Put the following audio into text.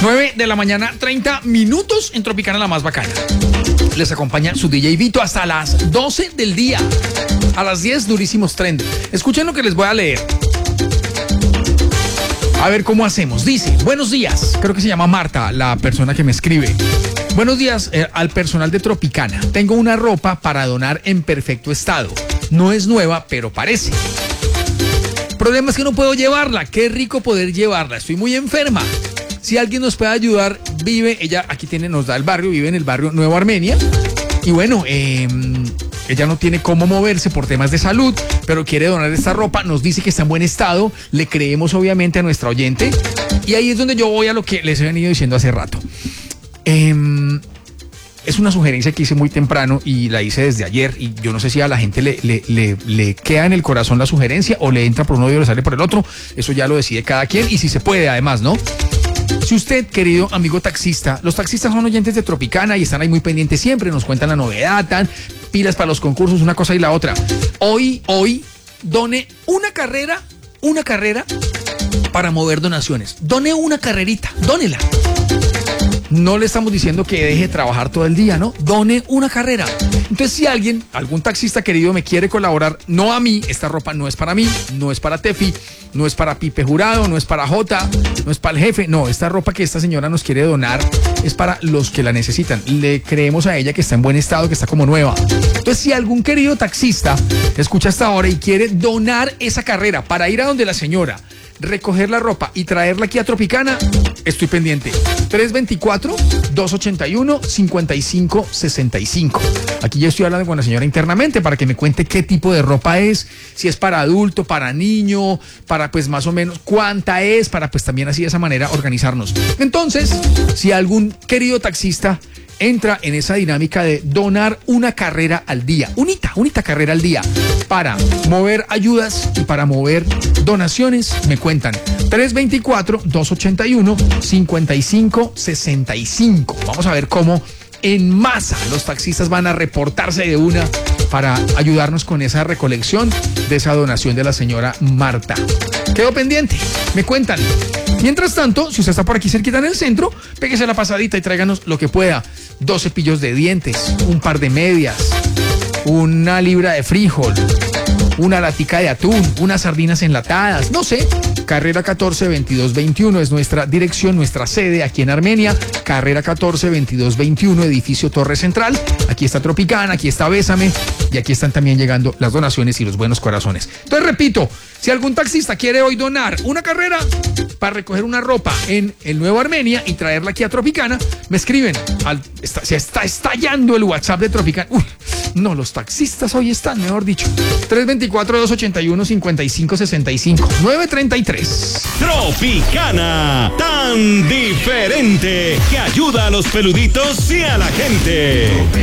9:30 a.m. en Tropicana, la más bacana. Les acompaña su DJ Vito hasta las 12 del día. A las 10, durísimos trend. Escuchen lo que les voy a leer. A ver cómo hacemos. Dice, buenos días. Creo que se llama Marta, la persona que me escribe. Buenos días al personal de Tropicana. Tengo una ropa para donar en perfecto estado. No es nueva, pero parece. Problema es que no puedo llevarla. Qué rico poder llevarla. Estoy muy enferma. Si alguien nos puede ayudar, ella aquí nos da el barrio, vive en el barrio Nuevo Armenia. Y bueno, ella no tiene cómo moverse por temas de salud, pero quiere donar esta ropa. Nos dice que está en buen estado. Le creemos obviamente a nuestra oyente. Y ahí es donde yo voy a lo que les he venido diciendo hace rato. Es una sugerencia que hice muy temprano y la hice desde ayer, y yo no sé si a la gente le queda en el corazón la sugerencia o le entra por un oído y le sale por el otro. Eso ya lo decide cada quien, y si se puede además, ¿no? Si usted, querido amigo taxista, los taxistas son oyentes de Tropicana y están ahí muy pendientes siempre, nos cuentan la novedad, tan pilas para los concursos, una cosa y la otra. Hoy done una carrera para mover donaciones. Done una carrerita, dónela. No le estamos diciendo que deje de trabajar todo el día, ¿no? Done una carrera. Entonces, si algún taxista querido me quiere colaborar, no a mí, esta ropa no es para mí, no es para Tefi, no es para Pipe Jurado, no es para Jota, no es para el jefe, no, esta ropa que esta señora nos quiere donar es para los que la necesitan. Le creemos a ella que está en buen estado, que está como nueva. Entonces, si algún querido taxista escucha hasta ahora y quiere donar esa carrera para ir a donde la señora, recoger la ropa y traerla aquí a Tropicana, estoy pendiente. 324-281-5565. Aquí ya estoy hablando con la señora internamente para que me cuente qué tipo de ropa es, si es para adulto, para niño, para pues más o menos cuánta es, para pues también así de esa manera organizarnos. Entonces, si algún querido taxista entra en esa dinámica de donar una carrera al día, unita carrera al día, para mover ayudas y para mover donaciones, me cuentan. 324-281-5565. Vamos a ver cómo en masa los taxistas van a reportarse de una para ayudarnos con esa recolección de esa donación de la señora Marta. Quedo pendiente, me cuentan. Mientras tanto, si usted está por aquí cerquita en el centro, péguese la pasadita y tráiganos lo que pueda. 2 cepillos de dientes, un par de medias, una libra de frijol, una latica de atún, unas sardinas enlatadas, no sé. Carrera 14-2221 es nuestra dirección, nuestra sede aquí en Armenia. Carrera 14-2221, edificio Torre Central. Aquí está Tropicana, aquí está Bésame, y aquí están también llegando las donaciones y los buenos corazones. Entonces, repito, si algún taxista quiere hoy donar una carrera para recoger una ropa en el Nuevo Armenia y traerla aquí a Tropicana, me escriben. Se está estallando el WhatsApp de Tropicana. No, los taxistas hoy están, mejor dicho. 324-281-5565. 9:33. Tropicana, tan diferente que ayuda a los peluditos y a la gente.